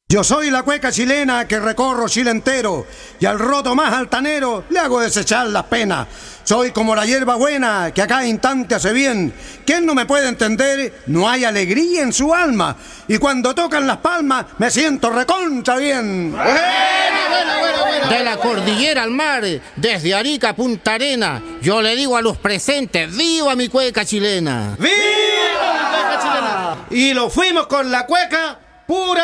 Yo soy la cueca chilena que recorro Chile entero y al roto más altanero le hago desechar las penas. Soy como la hierba buena que a cada instante hace bien. ¿Quién no me puede entender? No hay alegría en su alma. Y cuando tocan las palmas me siento recontra bien. De la cordillera al mar, desde Arica a Punta Arena, yo le digo a los presentes, ¡viva mi cueca chilena! ¡Viva la cueca chilena! Y lo fuimos con la cueca pura.